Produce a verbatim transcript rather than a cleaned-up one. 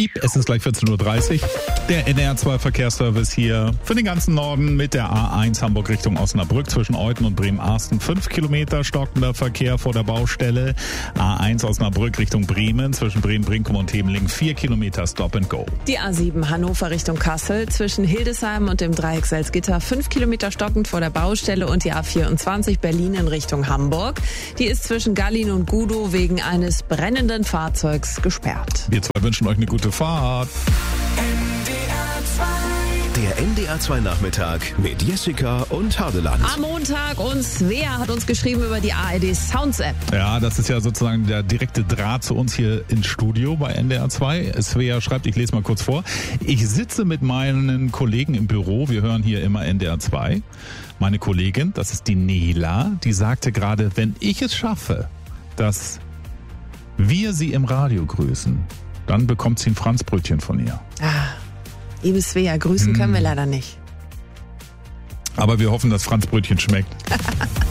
Piep, es ist gleich vierzehn Uhr dreißig. Der N D R zwei Verkehrsservice hier für den ganzen Norden mit der A eins Hamburg Richtung Osnabrück zwischen Euthen und Bremen-Arsten. Fünf Kilometer stockender Verkehr vor der Baustelle. A eins Osnabrück Richtung Bremen zwischen Bremen-Brinkum und Temelingen. Vier Kilometer Stop and Go. Die A sieben Hannover Richtung Kassel zwischen Hildesheim und dem Dreieck Salzgitter. Fünf Kilometer stockend vor der Baustelle. Und die A vierundzwanzig Berlin in Richtung Hamburg. Die ist zwischen Gallin und Gudow wegen eines brennenden Fahrzeugs gesperrt. Wir zwei wünschen euch eine gute Fahrt. Der N D R zwei Nachmittag mit Jessica und Hadeland. Am Montag und Svea hat uns geschrieben über die A R D Sounds App. Ja, das ist ja sozusagen der direkte Draht zu uns hier ins Studio bei N D R zwei. Svea schreibt, ich lese mal kurz vor. Ich sitze mit meinen Kollegen im Büro. Wir hören hier immer N D R zwei. Meine Kollegin, das ist die Nela, die sagte gerade, wenn ich es schaffe, dass wir sie im Radio grüßen, dann bekommt sie ein Franzbrötchen von ihr. Ah. Liebe Svea, grüßen können wir leider nicht. Aber wir hoffen, dass Franzbrötchen schmeckt.